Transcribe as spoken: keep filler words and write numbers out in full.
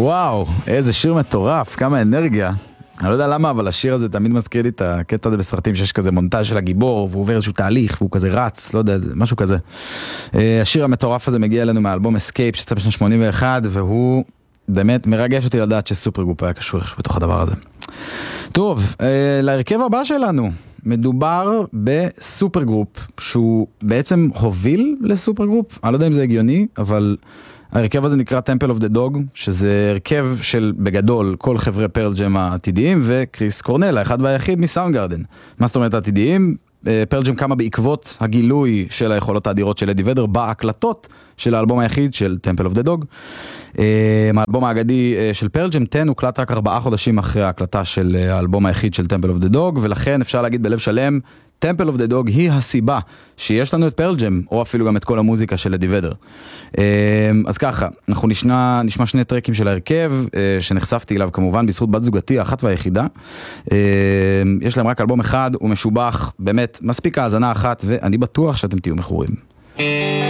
וואו, איזה שיר מטורף, כמה אנרגיה. אני לא יודע למה, אבל השיר הזה תמיד מזכיר לי את הקטע הזה בסרטים שיש כזה מונטאז' של הגיבור, והוא עובר איזשהו תהליך, והוא כזה רץ, לא יודע, משהו כזה. השיר המטורף הזה מגיע אלינו מהאלבום Escape, שיצא בשנת שמונים ואחת, והוא באמת מרגש אותי לדעת שסופר גרופ היה קשור בתוך הדבר הזה. טוב, להרכב הבא שלנו, מדובר בסופר גרופ, שהוא בעצם הוביל לסופר גרופ, אני לא יודע אם זה הגיוני, אבל הרכב הזה נקרא Temple of the Dog, שזה הרכב של בגדול כל חבר'ה פרל ג'ם העתידיים, וקריס קורנל, האחד והיחיד מסאונד גארדן. מה זאת אומרת העתידיים? פרל ג'ם קמה בעקבות הגילוי של היכולות האדירות של אדי ודר, בהקלטות של האלבום היחיד של Temple of the Dog. האלבום האגדי של פרל ג'ם עשר הוקלט רק ארבעה חודשים אחרי ההקלטה של האלבום היחיד של Temple of the Dog, ולכן אפשר להגיד בלב שלם, Temple of the Dog היא הסיבה שיש לנו את פרל ג'ם, או אפילו גם את כל המוזיקה של אדי ודר. אז ככה, אנחנו נשמע, נשמע שני טרקים של ההרכב, שנחשפתי אליו כמובן בזכות בת זוגתי, האחת והיחידה. יש להם רק אלבום אחד, הוא משובח, באמת, מספיק האזנה אחת, ואני בטוח שאתם תהיו מכורים.